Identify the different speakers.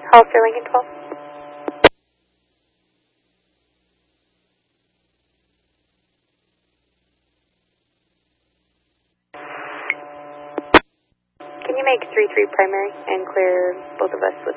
Speaker 1: Hollister Lincoln 12. Can you make 3-3 primary and clear both of us with